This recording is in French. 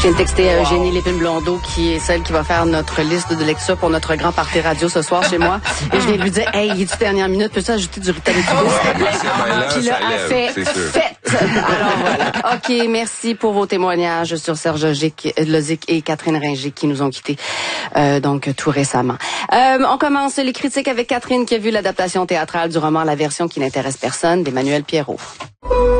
Je viens de texter Eugénie Lépine-Blondeau, qui est celle qui va faire notre liste de lecture pour notre grand party radio ce soir chez moi. Et je viens de lui dire, hey, il est-tu dernière minute? Peux-tu ajouter du Ritalin? Puis là, elle fait fête. Alors voilà. OK, merci pour vos témoignages sur Serge Lozic et Catherine Ringer qui nous ont quittés donc tout récemment. On commence les critiques avec Catherine qui a vu l'adaptation théâtrale du roman La version qui n'intéresse personne d'Emmanuel Pierrot.